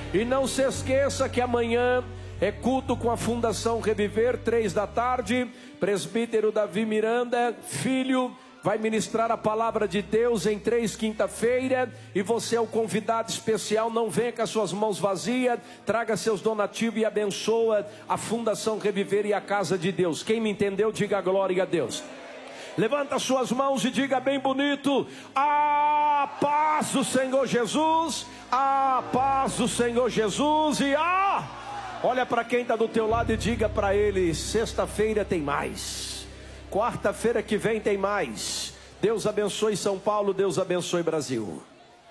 E não se esqueça que amanhã é culto com a Fundação Reviver, 3 da tarde. Presbítero Davi Miranda, filho, vai ministrar a palavra de Deus em 3, quinta-feira. E você é o convidado especial. Não venha com as suas mãos vazias. Traga seus donativos e abençoa a Fundação Reviver e a casa de Deus. Quem me entendeu, diga glória a Deus. Levanta as suas mãos e diga bem bonito: a paz do Senhor Jesus, a paz do Senhor Jesus. E olha para quem está do teu lado e diga para ele: sexta-feira tem mais, quarta-feira que vem tem mais. Deus abençoe São Paulo, Deus abençoe Brasil.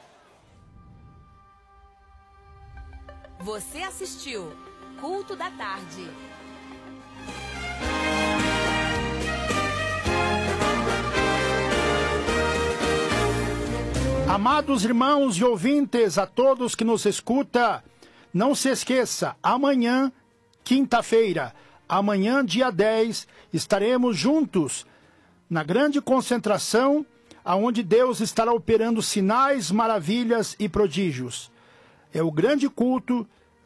Você assistiu Culto da Tarde. Amados irmãos e ouvintes, a todos que nos escutam, não se esqueça, amanhã, quinta-feira, amanhã, dia 10, estaremos juntos na grande concentração, aonde Deus estará operando sinais, maravilhas e prodígios. É o grande culto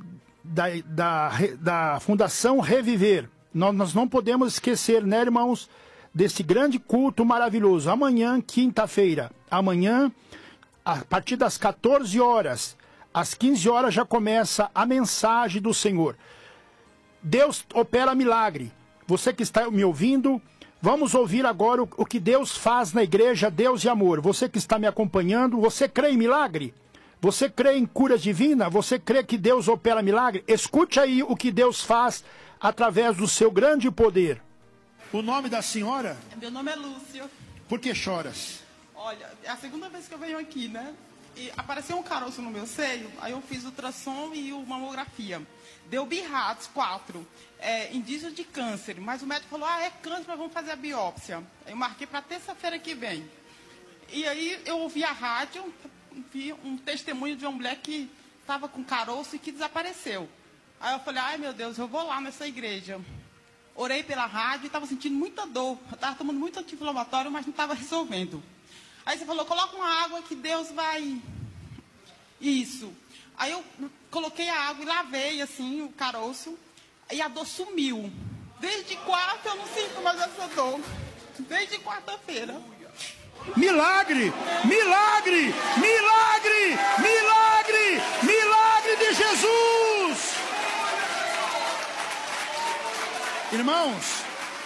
da Fundação Reviver. Nós não podemos esquecer, né, irmãos, desse grande culto maravilhoso. Amanhã, quinta-feira, amanhã, a partir das 14 horas, às 15 horas já começa a mensagem do Senhor. Deus opera milagre. Você que está me ouvindo, vamos ouvir agora o que Deus faz na igreja Deus e Amor. Você que está me acompanhando, você crê em milagre? Você crê em cura divina? Você crê que Deus opera milagre? Escute aí o que Deus faz através do seu grande poder. O nome da senhora? Meu nome é Lúcia. Por que choras? Olha, é a segunda vez que eu venho aqui, né? E apareceu um caroço no meu seio, aí eu fiz ultrassom e mamografia. Deu BRAF 4, indício de câncer. Mas o médico falou, é câncer, mas vamos fazer a biópsia. Eu marquei para terça-feira que vem. E aí eu ouvi a rádio, vi um testemunho de uma mulher que estava com caroço e que desapareceu. Aí eu falei, ai meu Deus, eu vou lá nessa igreja. Orei pela rádio e estava sentindo muita dor. Eu estava tomando muito anti-inflamatório, mas não estava resolvendo. Aí você falou, coloca uma água que Deus vai... Isso. Aí eu coloquei a água e lavei, assim, o caroço. E a dor sumiu. Desde quarta eu não sinto mais essa dor. Desde quarta-feira. Milagre! Milagre! Milagre! Milagre! Milagre de Jesus! Irmãos,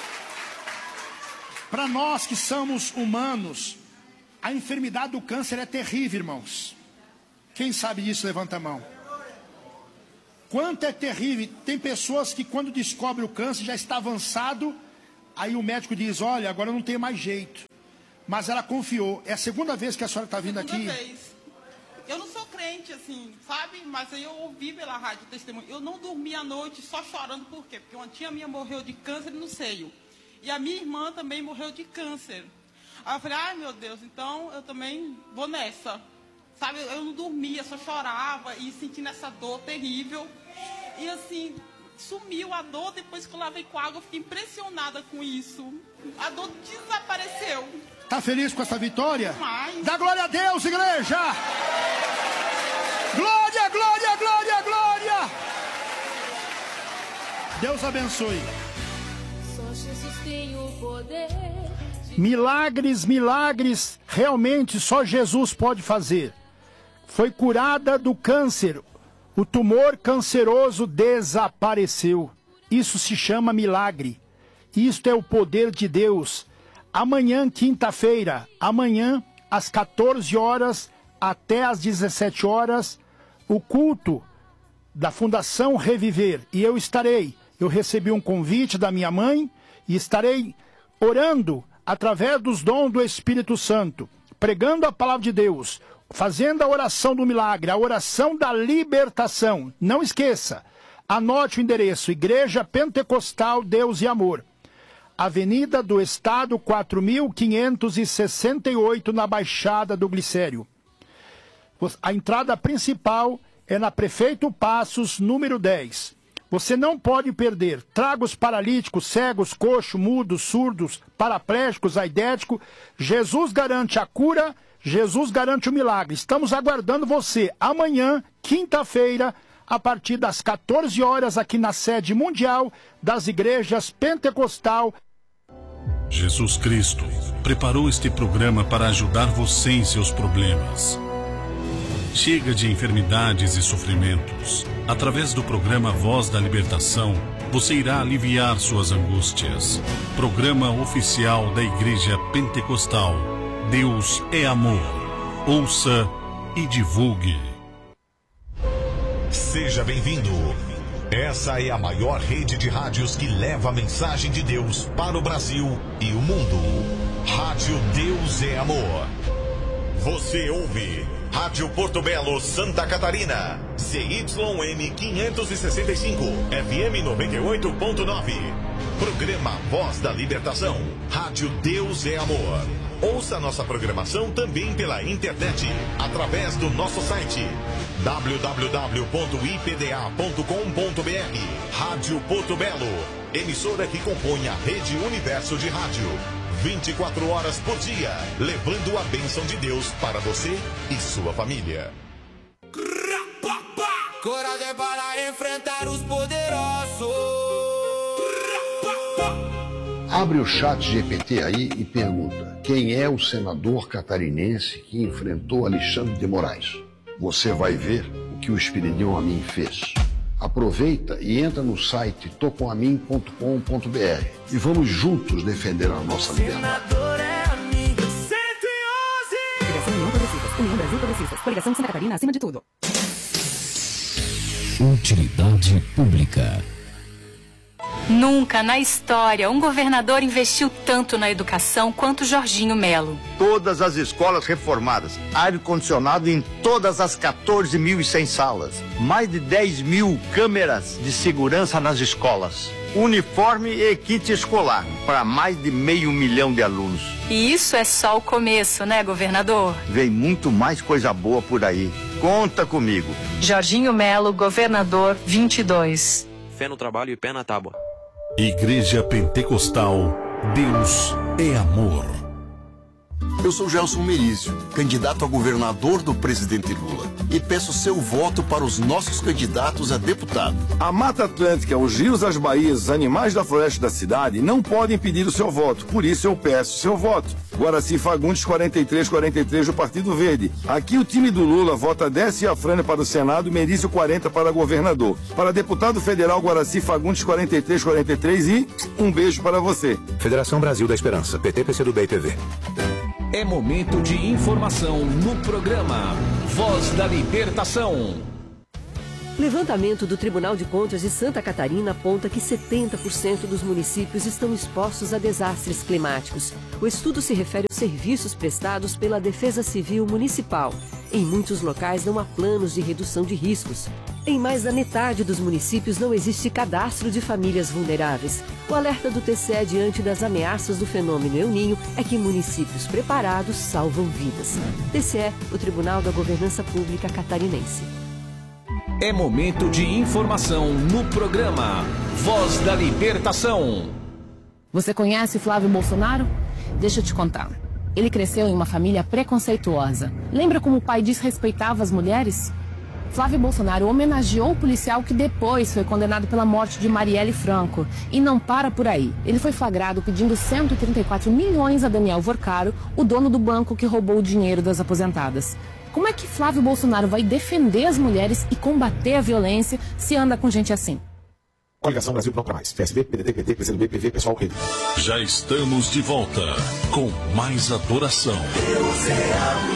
para nós que somos humanos, a enfermidade do câncer é terrível, irmãos. Quem sabe disso, levanta a mão. Quanto é terrível. Tem pessoas que quando descobre o câncer já está avançado. Aí o médico diz, olha, agora não tem mais jeito. Mas ela confiou. É a segunda vez que a senhora está vindo aqui? Segunda vez. Eu não sou crente, assim, sabe? Mas aí eu ouvi pela rádio testemunho. Eu não dormi à noite só chorando. Por quê? Porque uma tia minha morreu de câncer no seio. E a minha irmã também morreu de câncer. Aí eu falei, ai meu Deus, então eu também vou nessa. Sabe, eu não dormia, só chorava e sentindo essa dor terrível. E assim, sumiu a dor, depois que eu lavei com água, eu fiquei impressionada com isso. A dor desapareceu. Tá feliz com essa vitória? Demais. Dá glória a Deus, igreja! Glória, glória, glória, glória! Deus abençoe. Só Jesus tem o poder. Milagres, milagres, realmente só Jesus pode fazer. Foi curada do câncer. O tumor canceroso desapareceu. Isso se chama milagre. Isto é o poder de Deus. Amanhã, quinta-feira, amanhã, às 14 horas até às 17 horas, o culto da Fundação Reviver. E eu estarei. Eu recebi um convite da minha mãe e estarei orando através dos dons do Espírito Santo, pregando a palavra de Deus, fazendo a oração do milagre, a oração da libertação. Não esqueça, anote o endereço, Igreja Pentecostal Deus e Amor, Avenida do Estado 4568, na Baixada do Glicério. A entrada principal é na Prefeito Passos, número 10. Você não pode perder. Traga os paralíticos, cegos, coxos, mudos, surdos, paraplégicos, aidéticos. Jesus garante a cura, Jesus garante o milagre. Estamos aguardando você amanhã, quinta-feira, a partir das 14 horas aqui na sede mundial das igrejas Pentecostal. Jesus Cristo preparou este programa para ajudar você em seus problemas. Chega de enfermidades e sofrimentos. Através do programa Voz da Libertação, você irá aliviar suas angústias. Programa oficial da Igreja Pentecostal. Deus é amor. Ouça e divulgue. Seja bem-vindo. Essa é a maior rede de rádios que leva a mensagem de Deus para o Brasil e o mundo. Rádio Deus é Amor. Você ouve Rádio Porto Belo, Santa Catarina. CYM 565, FM 98.9. Programa Voz da Libertação. Rádio Deus é Amor. Ouça nossa programação também pela internet, através do nosso site www.ipda.com.br. Rádio Porto Belo, emissora que compõe a Rede Universo de Rádio. 24 horas por dia, levando a bênção de Deus para você e sua família. Coragem para enfrentar os poderosos. Abre o chat GPT aí e pergunta: quem é o senador catarinense que enfrentou Alexandre de Moraes? Você vai ver o que o Espiridião Amin fez. Aproveita e entra no site tocomamin.com.br e vamos juntos defender a nossa liberdade. União Brasil Progressistas. Coligação de Santa Catarina acima de tudo. Utilidade pública. Nunca na história um governador investiu tanto na educação quanto Jorginho Melo. Todas as escolas reformadas, ar-condicionado em todas as 14.100 salas, mais de 10.000 câmeras de segurança nas escolas, uniforme e kit escolar para mais de 500 mil de alunos. E isso é só o começo, né, governador? Vem muito mais coisa boa por aí. Conta comigo. Jorginho Melo, governador 22. Fé no trabalho e pé na tábua. Igreja Pentecostal, Deus é amor. Eu sou Gelson Merizio, candidato a governador do presidente Lula, e peço seu voto para os nossos candidatos a deputado. A Mata Atlântica, os rios, as baías, os animais da floresta da cidade não podem pedir o seu voto, por isso eu peço seu voto. Guaraci Fagundes 4343 do Partido Verde. Aqui o time do Lula vota Décio Afrânia para o Senado, Merizio 40 para governador. Para deputado federal, Guaraci Fagundes 4343 e um beijo para você. Federação Brasil da Esperança, PT, PCdoB e PV. É momento de informação no programa Voz da Libertação. Levantamento do Tribunal de Contas de Santa Catarina aponta que 70% dos municípios estão expostos a desastres climáticos. O estudo se refere aos serviços prestados pela Defesa Civil Municipal. Em muitos locais não há planos de redução de riscos. Em mais da metade dos municípios não existe cadastro de famílias vulneráveis. O alerta do TCE diante das ameaças do fenômeno El Niño é que municípios preparados salvam vidas. TCE, o Tribunal da Governança Pública Catarinense. É momento de informação no programa Voz da Libertação. Você conhece Flávio Bolsonaro? Deixa eu te contar. Ele cresceu em uma família preconceituosa. Lembra como o pai desrespeitava as mulheres? Flávio Bolsonaro homenageou o policial que depois foi condenado pela morte de Marielle Franco. E não para por aí. Ele foi flagrado pedindo 134 milhões a Daniel Vorcaro, o dono do banco que roubou o dinheiro das aposentadas. Como é que Flávio Bolsonaro vai defender as mulheres e combater a violência se anda com gente assim? Coligação Brasil Não Pra Mais. PSB, PDT, PT, PCdoB, PV, Pessoal, Rede. Já estamos de volta com mais adoração. Deus é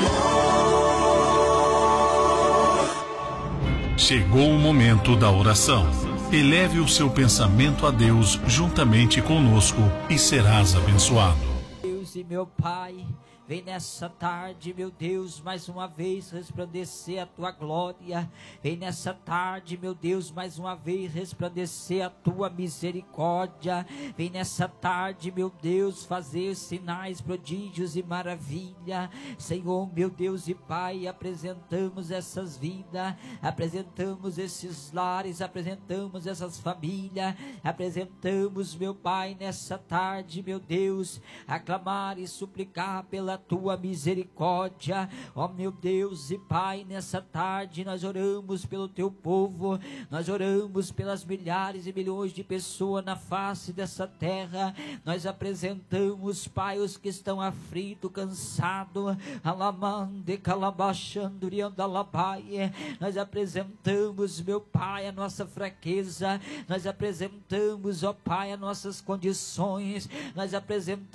amor. Chegou o momento da oração. Eleve o seu pensamento a Deus juntamente conosco e serás abençoado. Deus e meu Pai, vem nessa tarde, meu Deus, mais uma vez resplandecer a tua glória. Vem nessa tarde, meu Deus, mais uma vez resplandecer a tua misericórdia. Vem nessa tarde, meu Deus, fazer sinais, prodígios e maravilha. Senhor, meu Deus e Pai, apresentamos essas vidas, apresentamos esses lares, apresentamos essas famílias, apresentamos, meu Pai, nessa tarde, meu Deus, aclamar e suplicar pela tua misericórdia. Ó meu Deus e Pai, nessa tarde nós oramos pelo teu povo, nós oramos pelas milhares e milhões de pessoas na face dessa terra. Nós apresentamos, Pai, os que estão aflitos, cansados, alamande, calabachanduriandalabai. Nós apresentamos, meu Pai, a nossa fraqueza, nós apresentamos, ó Pai, as nossas condições, nós apresentamos